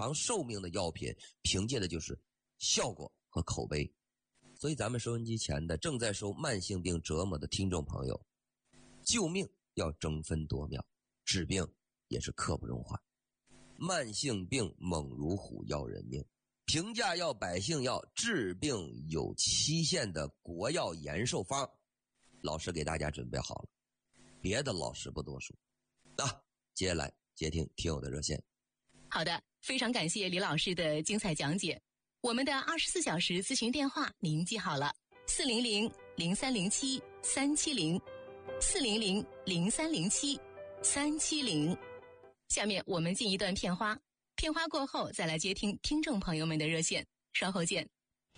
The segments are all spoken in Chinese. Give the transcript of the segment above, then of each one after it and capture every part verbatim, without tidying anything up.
长寿命的药品，凭借的就是效果和口碑。所以咱们收音机前的正在受慢性病折磨的听众朋友，救命要争分夺秒，治病也是刻不容缓。慢性病猛如虎，要人命。平价药、百姓药，治病有期限的国药延寿方，老师给大家准备好了，别的老师不多说。啊，接下来接听听友的热线。 好的，非常感谢李老师的精彩讲解。我们的二十四小时咨询电话您记好了，四零零零三零七三七零，四零零零三零七三七零。下面我们进一段片花，片花过后再来接听听众朋友们的热线，稍后见。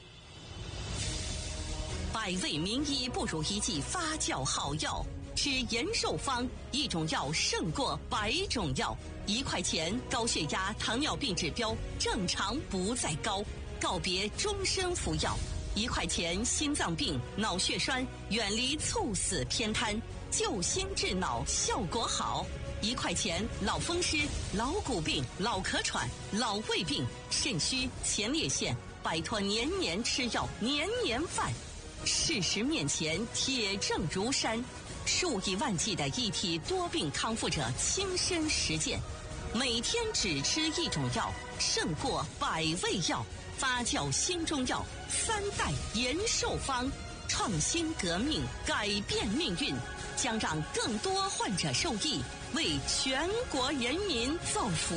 百味名医不如一剂发酵好药，吃延寿方，一种药胜过百种药。一块钱，高血压、糖尿病指标正常不再高，告别终身服药。一块钱，心脏病、脑血栓远离猝死偏瘫，救心治脑效果好。一块钱，老风湿、老骨病、老咳喘、老胃病、肾虚、前列腺，摆脱年年吃药、年年犯。事实面前，铁证如山，数以万计的一体多病康复者亲身实践，每天只吃一种药，胜过百味药。发酵新中药，三代延寿方，创新革命，改变命运，将让更多患者受益，为全国人民造福。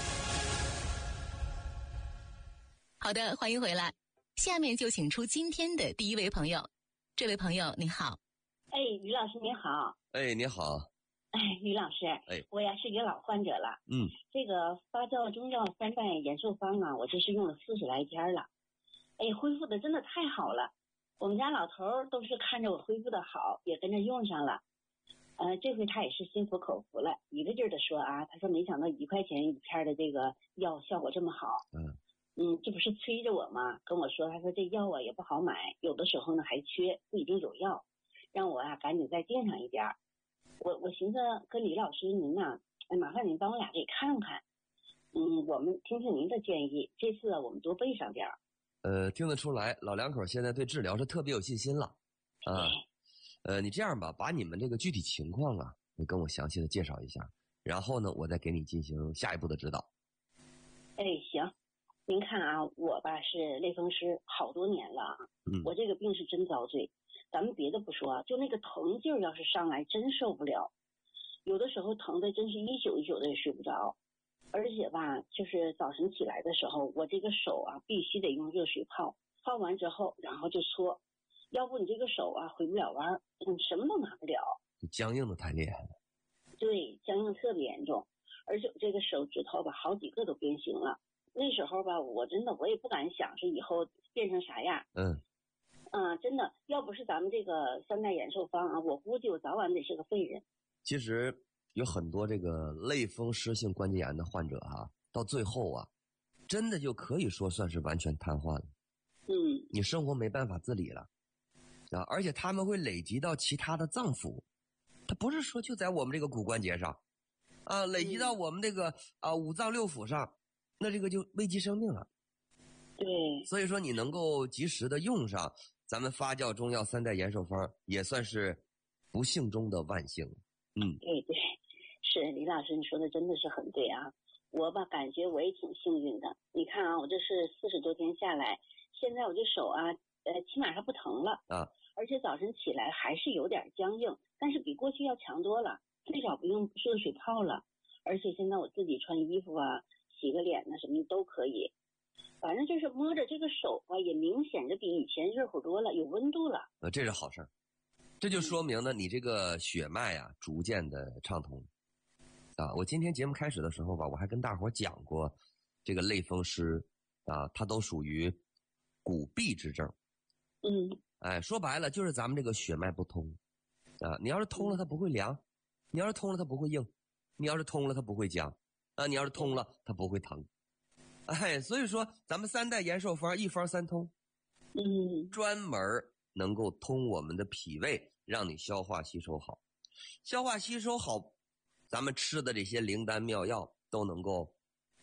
好的，欢迎回来。下面就请出今天的第一位朋友。这位朋友你好。 哎，于老师你好。 哎，你好。 哎，于老师， 哎， 我呀是一个老患者了。 嗯， 这个发酵中药三代延寿方啊，我这是用了四十来天了。哎，恢复的真的太好了。我们家老头都是看着我恢复的好，也跟着用上了。呃，这回他也是心服口服了，一个劲儿的说啊，他说没想到一块钱一片的这个药效果这么好。 嗯嗯，这不是催着我吗？跟我说，他说这药啊也不好买，有的时候呢还缺，不一定有药，让我啊赶紧再订上一点。我我寻思跟李老师您呐、啊，哎，麻烦您帮我俩给看看。嗯，我们听听您的建议，这次啊我们多备上点儿。 呃，听得出来，老两口现在对治疗是特别有信心了啊。呃，你这样吧，把你们这个具体情况啊，你跟我详细的介绍一下，然后呢，我再给你进行下一步的指导。 哎，行。您看啊，我吧是类风湿好多年了，嗯，我这个病是真遭罪。咱们别的不说，就那个疼劲儿要是上来，真受不了。有的时候疼的真是一宿一宿的也睡不着，而且吧，就是早晨起来的时候，我这个手啊必须得用热水泡，泡完之后然后就搓，要不你这个手啊回不了弯儿，嗯，什么都拿不了。 僵硬的太厉害了。 对，僵硬特别严重，而且我这个手指头吧好几个都变形了。那时候吧，我真的我也不敢想是以后变成啥样。 嗯， 啊、呃，真的，要不是咱们这个三代延寿方啊，我估计我早晚得是个废人。 其实有很多这个类风湿性关节炎的患者哈、啊，到最后啊，真的就可以说算是完全瘫痪了。 嗯， 你生活没办法自理了啊，而且他们会累积到其他的脏腑，它不是说就在我们这个骨关节上啊，累积到我们这个啊五脏六腑上。那这个就危及生命了。 对， 所以说你能够及时的用上咱们发酵中药三代延寿方，也算是不幸中的万幸。嗯， 对对，是李老师你说的真的是很对啊。我吧感觉我也挺幸运的。你看啊，我这是四十多天下来，现在我这手啊，呃，起码还不疼了啊， 而且早晨起来还是有点僵硬，但是比过去要强多了，最少不用热水泡了，而且现在我自己穿衣服啊。洗个脸呢什么都可以，反正就是摸着这个手啊，也明显的比以前热乎多了，有温度了。 呃，这是好事儿，这就说明呢，你这个血脉啊逐渐的畅通啊。我今天节目开始的时候吧，我还跟大伙讲过，这个类风湿啊，它都属于骨痹之症。 嗯， 哎，说白了就是咱们这个血脉不通啊。你要是通了，它不会凉；你要是通了，它不会硬；你要是通了，它不会僵。啊，你要是通了，它不会疼，哎，所以说咱们三代延寿方一方三通， 嗯， 专门能够通我们的脾胃，让你消化吸收好，消化吸收好，咱们吃的这些灵丹妙药都能够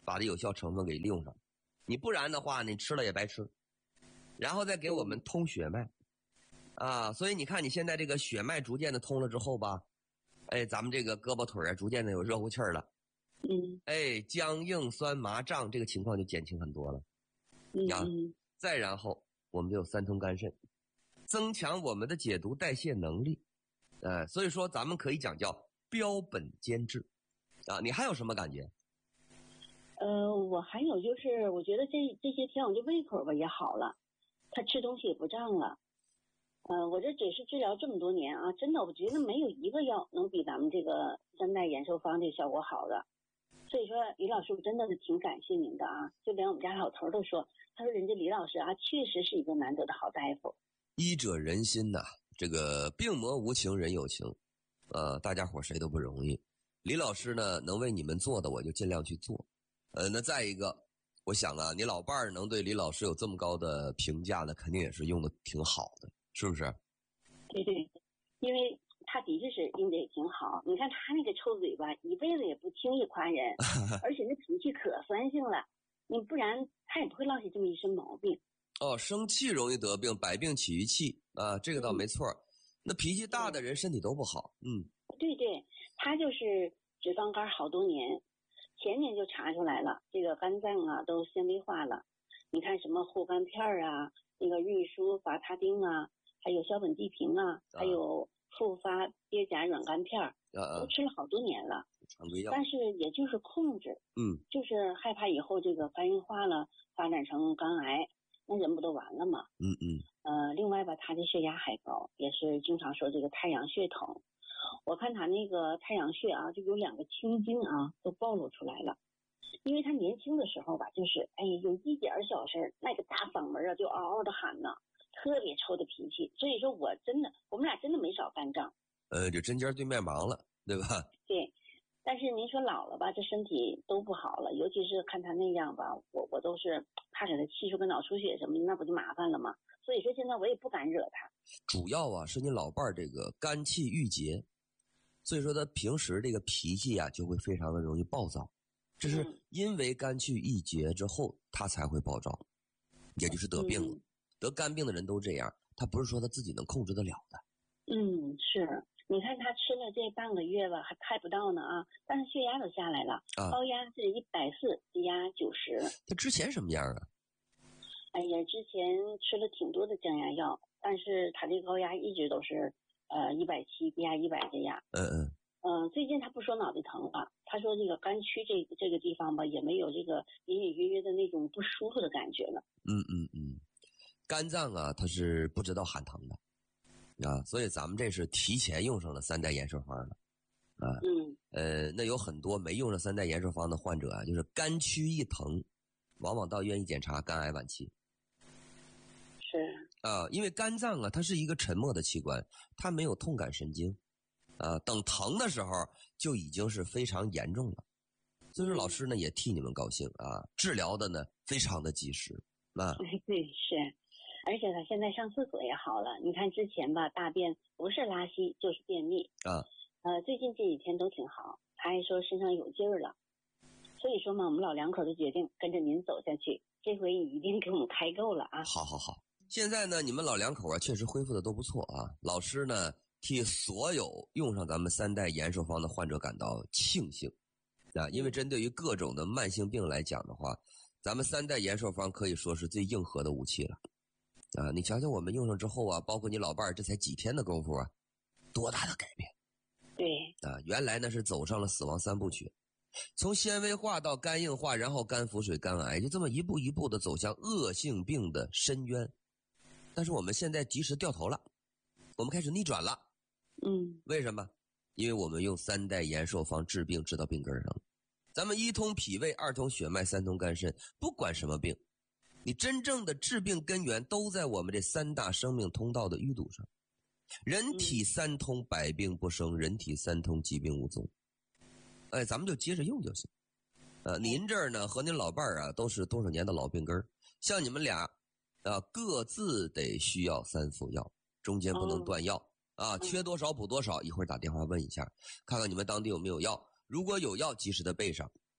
把这有效成分给利用上，你不然的话你吃了也白吃。然后再给我们通血脉啊，所以你看你现在这个血脉逐渐的通了之后吧，哎，咱们这个胳膊腿啊逐渐的有热乎气儿了， 嗯， 哎，僵硬酸麻胀这个情况就减轻很多了。 嗯啊，再然后我们就有三通肝肾，增强我们的解毒代谢能力，呃，所以说咱们可以讲叫标本兼治，啊，你还有什么感觉？ 呃，我还有就是，我觉得这这些天我这胃口吧也好了，他吃东西也不胀了。呃，我这只是治疗这么多年啊，真的，我觉得没有一个药能比咱们这个三代延寿方这效果好的。所以说，李老师，我真的是挺感谢您的啊！就连我们家老头都说，他说人家李老师啊，确实是一个难得的好大夫。 医者仁心呐、啊，这个病魔无情人有情，呃，大家伙谁都不容易。李老师呢，能为你们做的，我就尽量去做。呃，那再一个，我想啊，你老伴儿能对李老师有这么高的评价呢，肯定也是用的挺好的，是不是？ 对对，因为他的确是用的也挺好。你看他那个臭嘴巴，一辈子也不轻易夸人，而且那脾气可酸性了，你不然他也不会落下这么一身毛病。 哦，生气容易得病，百病起于气啊，这个倒没错。嗯、那脾气大的人身体都不好，嗯。 对对，他就是脂肪肝好多年。前年就查出来了，这个肝脏啊都纤维化了。你看什么护肝片啊，那个运输伐他汀啊，还有硝苯地平啊，啊还有复发鳖甲软肝片，啊啊都吃了好多年了。 常规药， 但是也就是控制， 嗯， 就是害怕以后这个肝硬化了，发展成肝癌，那人不都完了吗？ 嗯嗯。 呃，另外吧，他的血压还高，也是经常说这个太阳穴疼。我看他那个太阳穴啊，就有两个青筋啊，都暴露出来了。因为他年轻的时候吧，就是哎，有一点小事，那个大嗓门啊，就嗷嗷的喊呢，特别臭的脾气。所以说我真的，我们俩真的没少干仗。 呃，这针尖对面忙了，对吧？ 对。但是您说老了吧，这身体都不好了，尤其是看他那样吧，我我都是怕给他气出个脑出血什么的，那不就麻烦了吗？所以说现在我也不敢惹他。 主要啊是你老伴儿这个肝气郁结，所以说他平时这个脾气啊就会非常的容易暴躁，这是因为肝气郁结之后他才会暴躁，也就是得病了。嗯、得肝病的人都这样，他不是说他自己能控制得了的。 嗯，是。你看他吃了这半个月吧，还拍不到呢啊，但是血压都下来了，啊、高压是一百四，低压九十。 他之前什么样啊？ 哎呀，之前吃了挺多的降压药，但是他这高压一直都是呃一百七，低压一百这样。 嗯嗯。 嗯、呃，最近他不说脑袋疼了，他说这个肝区这个这个地方吧，也没有这个隐隐约约的那种不舒服的感觉了。 嗯嗯嗯，肝脏啊，它是不知道喊疼的。啊，所以咱们这是提前用上了三代延寿方了，啊， 嗯， 呃，那有很多没用上三代延寿方的患者啊，就是肝区一疼，往往到医院一检查，肝癌晚期。 是啊，因为肝脏啊，它是一个沉默的器官，它没有痛感神经，啊，等疼的时候就已经是非常严重了。所以说，老师呢也替你们高兴啊，治疗的呢非常的及时啊。 对，是。而且他现在上厕所也好了，你看之前吧，大便不是拉稀就是便秘啊， 呃，最近这几天都挺好，他还说身上有劲儿了，所以说嘛，我们老两口就决定跟着您走下去，这回你一定给我们开够了啊！ 好好好，现在呢，你们老两口啊，确实恢复的都不错啊。老师呢，替所有用上咱们三代延寿方的患者感到庆幸啊，因为针对于各种的慢性病来讲的话，咱们三代延寿方可以说是最硬核的武器了。啊，你瞧瞧我们用上之后啊，包括你老伴儿这才几天的功夫啊，多大的改变！ 对啊，原来呢是走上了死亡三部曲，从纤维化到肝硬化，然后肝腹水、肝癌，就这么一步一步的走向恶性病的深渊。但是我们现在及时掉头了，我们开始逆转了。 嗯， 为什么？因为我们用三代延寿方治病治到病根上了。咱们一通脾胃，二通血脉，三通肝肾，不管什么病。你真正的治病根源都在我们这三大生命通道的淤堵上，人体三通百病不生，人体三通疾病无踪。哎，咱们就接着用就行。呃，您这儿呢和您老伴儿啊都是多少年的老病根儿，像你们俩啊各自得需要三副药，中间不能断药啊，缺多少补多少，一会儿打电话问一下，看看你们当地有没有药，如果有药及时的备上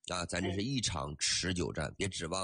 啊，咱这是一场持久战，别指望